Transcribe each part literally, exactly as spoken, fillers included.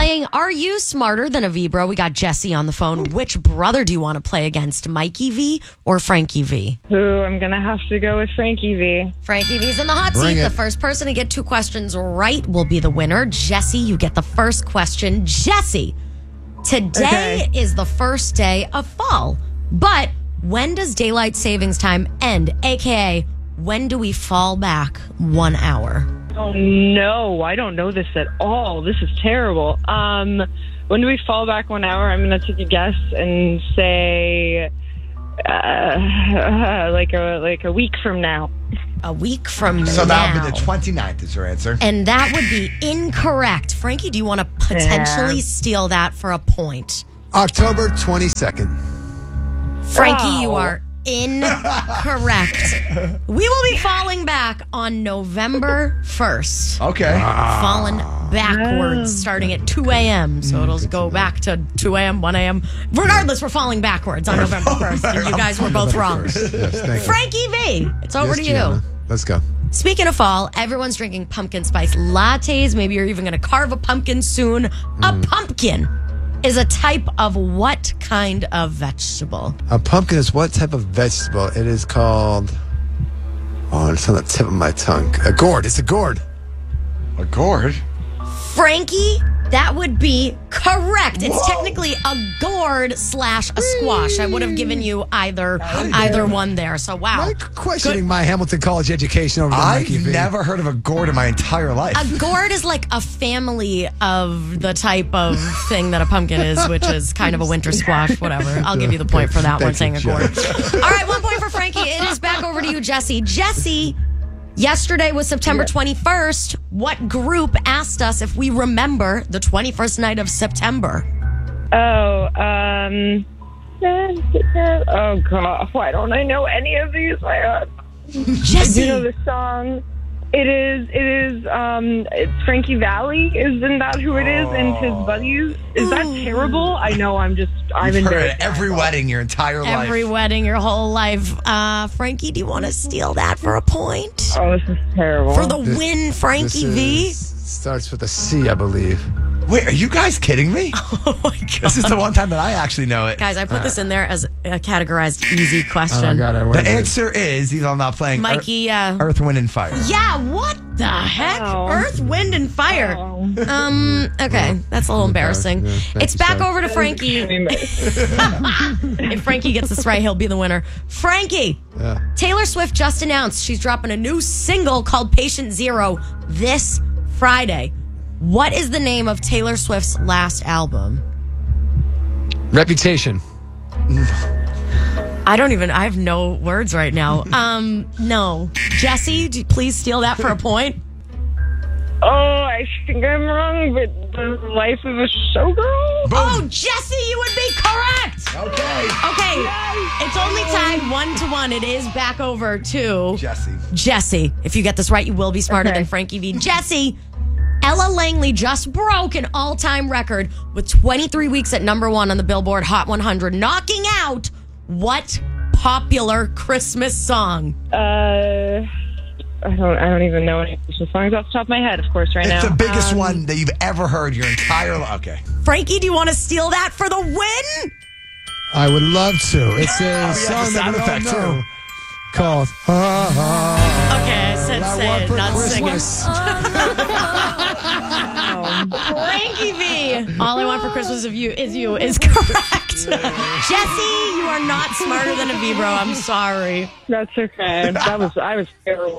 playing Are You Smarter Than a V-Bro? We got Jesse on the phone. Which brother do you want to play against, Mikey V or Frankie V? Ooh, I'm going to have to go with Frankie V. Frankie V's in the hot Bring seat. it. The first person to get two questions right will be the winner. Jesse, you get the first question. Jesse, today Okay. is the first day of fall, but when does daylight savings time end? A K A, when do we fall back one hour? Oh, no, I don't know this at all. This is terrible. Um, when do we fall back one hour? I'm going to take a guess and say uh, like a like a week from now. A week from So now. that would be the twenty-ninth is your answer. And that would be incorrect. Frankie, do you want to potentially Yeah. steal that for a point? October twenty-second. Frankie, Wow. you are incorrect. We will be falling back on November first. Okay. Falling backwards starting at two a.m. So it'll go back to two a.m., one a.m. Regardless, we're falling backwards on November first. And you guys were both wrong. Yes, thank you. Frankie V, it's over Yes, to you. Gianna. Let's go. Speaking of fall, everyone's drinking pumpkin spice lattes. Maybe you're even going to carve a pumpkin soon. A pumpkin is a type of what kind of vegetable? A pumpkin is what type of vegetable? It is called. Oh, it's on the tip of my tongue. A gourd. It's a gourd. A gourd? Frankie, that would be correct. It's technically a gourd slash a squash. I would have given you either either one there. So wow. I'm questioning my Hamilton College education over the I've Mikey V. never heard of a gourd in my entire life. A gourd is like a family of the type of thing that a pumpkin is, which is kind of a winter squash, whatever. I'll give you the point for that one, saying Thank a you, gourd. All right, one point for Frankie. It is back over to you, Jesse. Jesse, yesterday was September twenty-first. What group asked us if we remember the twenty-first night of September? Oh, um... Oh, God. Why don't I know any of these? My God. I Jesse. do know the song. It is, it is, um, it's Frankie Valli. Isn't that who it is? And his buddies. Is that terrible? I know, I'm just, I'm You've heard it embarrassed. at every wedding your entire life. Every wedding, your whole life. Uh, Frankie, do you want to steal that for a point? Oh, this is terrible. For the win, Frankie This V? is- starts with a C, I believe. Wait, are you guys kidding me? Oh my God. This is the one time that I actually know it. Guys, I put this in there as a categorized easy question. Oh, God. I The what is it? answer is, even though I'm not playing, Mikey, uh, Earth, Wind, and Fire. yeah, what the heck? Oh. Earth, Wind, and Fire. Oh. Um, okay, that's a little embarrassing. yeah, thank It's you, back sorry. over to Frankie. If Frankie gets this right, he'll be the winner. Frankie, Yeah. Taylor Swift just announced she's dropping a new single called Patient Zero this Friday. What is the name of Taylor Swift's last album? Reputation. I don't even, I have no words right now. Um, no. Jesse, do you please steal that for a point? Oh, I think I'm wrong, but the life of a showgirl? Oh, Jesse, you would be correct. Okay. Okay, it's only tied one to one. It is back over to Jesse. Jesse. If you get this right, you will be smarter Okay. than Frankie V. Jesse, Ella Langley just broke an all-time record with twenty-three weeks at number one on the Billboard Hot one hundred, knocking out what popular Christmas song? Uh, I don't, I don't even know any Christmas songs off the top of my head, of course, right It's now. the biggest Um, one that you've ever heard your entire life. Okay. Frankie, do you want to steal that for the win? I would love to. It's a yeah, song the that sound we all effect, know. too. Called Ha Ha. Okay, I said I say want it, for not sing it. Christmas. Frankie V. All I want for Christmas of you is you is correct. Jesse, you are not smarter than a V-bro. I'm sorry. That's okay. That was, I was terrible.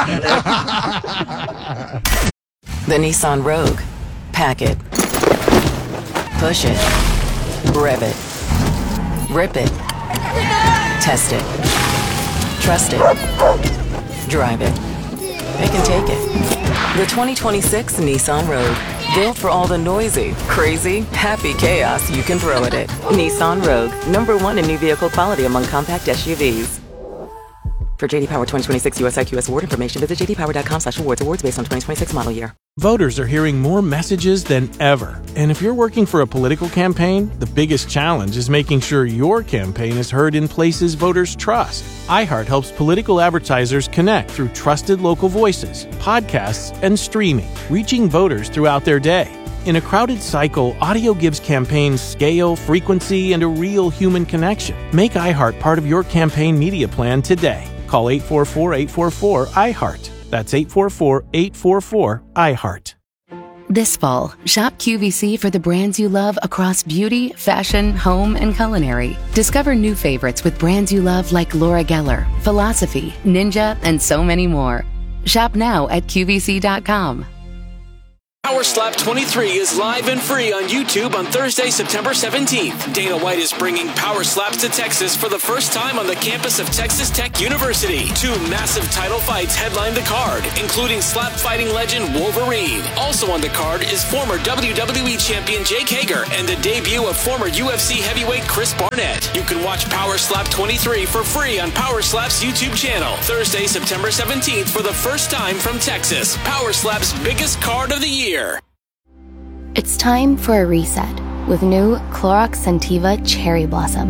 The Nissan Rogue. Pack it. Push it. Rev it. Rip it. Test it. Trust it. Drive it. Pick and take it. The twenty twenty-six Nissan Rogue. Built for all the noisy, crazy, happy chaos you can throw at it. Nissan Rogue. Number one in new vehicle quality among compact S U Vs. For J D Power twenty twenty-six U S I Q S award information, visit j d power dot com slash awards. Awards based on twenty twenty-six model year. Voters are hearing more messages than ever. And if you're working for a political campaign, the biggest challenge is making sure your campaign is heard in places voters trust. iHeart helps political advertisers connect through trusted local voices, podcasts, and streaming, reaching voters throughout their day. In a crowded cycle, audio gives campaigns scale, frequency, and a real human connection. Make iHeart part of your campaign media plan today. Call eight four four, eight four four, I heart. That's eight four four, eight four four, I heart. This fall, shop Q V C for the brands you love across beauty, fashion, home, and culinary. Discover new favorites with brands you love like Laura Geller, Philosophy, Ninja, and so many more. Shop now at Q V C dot com. Power Slap twenty-three is live and free on YouTube on Thursday, September seventeenth. Dana White is bringing Power Slaps to Texas for the first time on the campus of Texas Tech University. Two massive title fights headline the card, including slap fighting legend Wolverine. Also on the card is former W W E champion Jake Hager and the debut of former U F C heavyweight Chris Barnett. You can watch Power Slap twenty-three for free on Power Slap's YouTube channel. Thursday, September seventeenth for the first time from Texas. Power Slap's biggest card of the year. It's time for a reset with new Clorox Scentiva Cherry Blossom.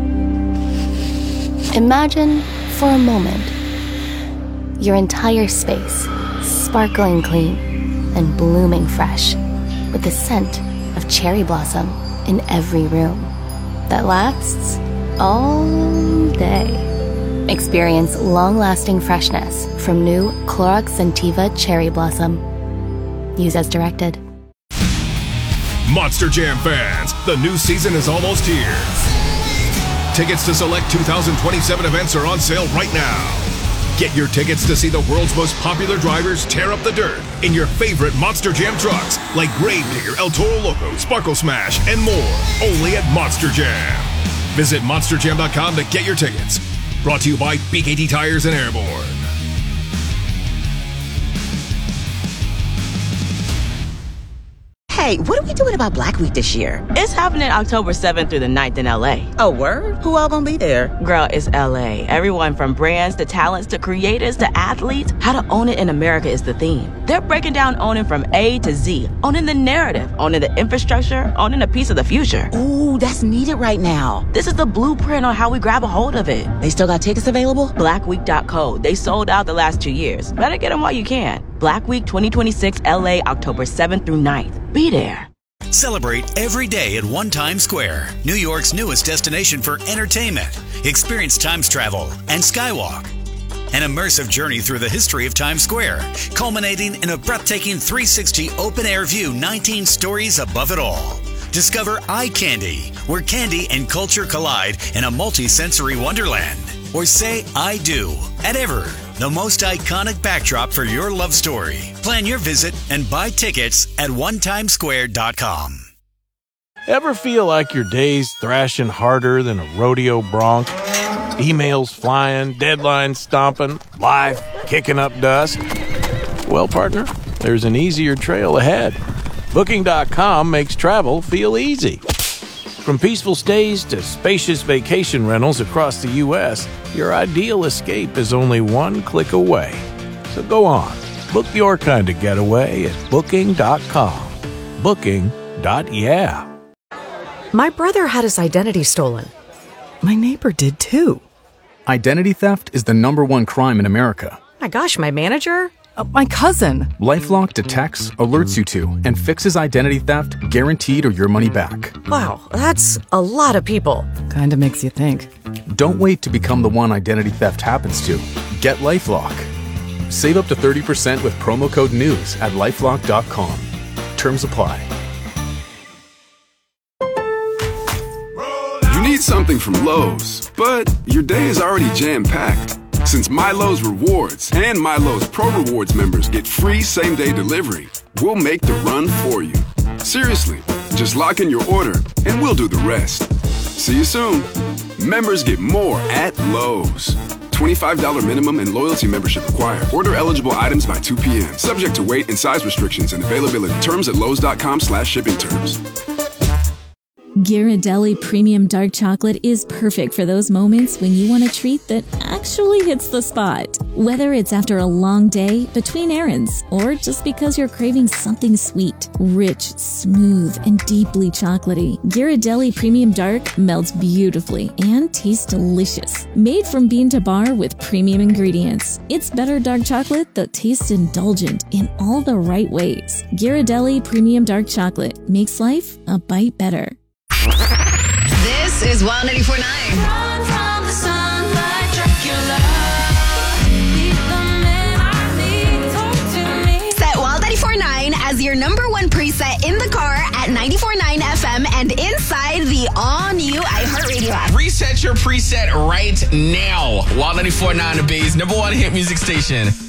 Imagine, for a moment, your entire space sparkling clean and blooming fresh with the scent of cherry blossom in every room that lasts all day. Experience long-lasting freshness from new Clorox Scentiva Cherry Blossom. Use as directed. Monster Jam fans, the new season is almost here. Tickets to select two thousand twenty-seven events are on sale right now. Get your tickets to see the world's most popular drivers tear up the dirt in your favorite Monster Jam trucks like Gravedigger, El Toro Loco, Sparkle Smash, and more. Only at Monster Jam. Visit monster jam dot com to get your tickets. Brought to you by B K T Tires and Airborne. Hey, what are we doing about Black Week this year? It's happening October seventh through the ninth in L A. Oh, word? Who all gonna be there? Girl, it's L A. Everyone from brands to talents to creators to athletes. How to own it in America is the theme. They're breaking down owning from A to Z. Owning the narrative, owning the infrastructure, owning a piece of the future. Ooh, that's needed right now. This is the blueprint on how we grab a hold of it. They still got tickets available? black week dot co. They sold out the last two years. Better get them while you can. Black Week twenty twenty-six L A, October seventh through ninth. Be there. Celebrate every day at One Times Square, New York's newest destination for entertainment. Experience Times travel and Skywalk. An immersive journey through the history of Times Square, culminating in a breathtaking three sixty open-air view, nineteen stories above it all. Discover Eye Candy, where candy and culture collide in a multi-sensory wonderland. Or say I do at Ever, the most iconic backdrop for your love story. Plan your visit and buy tickets at one times square dot com. Ever feel like your day's thrashing harder than a rodeo bronc? Emails flying, deadlines stomping, life kicking up dust? Well, partner, there's an easier trail ahead. Booking dot com makes travel feel easy. From peaceful stays to spacious vacation rentals across the U S, your ideal escape is only one click away. So go on, book your kind of getaway at booking dot com. Booking. Yeah. My brother had his identity stolen. My neighbor did too. Identity theft is the number one crime in America. My gosh, my manager? Uh, my cousin. LifeLock detects, alerts you to, and fixes identity theft guaranteed or your money back. Wow, that's a lot of people. Kinda makes you think. Don't wait to become the one identity theft happens to. Get LifeLock. Save up to thirty percent with promo code NEWS at lifelock dot com. Terms apply. You need something from Lowe's, but your day is already jam-packed. Since MyLowe's Rewards and MyLowe's Pro Rewards members get free same-day delivery, we'll make the run for you. Seriously, just lock in your order and we'll do the rest. See you soon. Members get more at Lowe's. twenty-five dollars minimum and loyalty membership required. Order eligible items by two p.m. Subject to weight and size restrictions and availability. Terms at lowes dot com slash shipping terms. Ghirardelli Premium Dark Chocolate is perfect for those moments when you want a treat that actually hits the spot. Whether it's after a long day, between errands, or just because you're craving something sweet, rich, smooth, and deeply chocolatey, Ghirardelli Premium Dark melts beautifully and tastes delicious. Made from bean to bar with premium ingredients, it's better dark chocolate that tastes indulgent in all the right ways. Ghirardelli Premium Dark Chocolate makes life a bite better. This is Wild ninety-four point nine. Run from the sun like Dracula. Set Wild ninety-four point nine as your number one preset in the car at ninety-four point nine F M and inside the all-new iHeartRadio app. Reset your preset right now. Wild ninety-four point nine, the Bay's number one hit music station.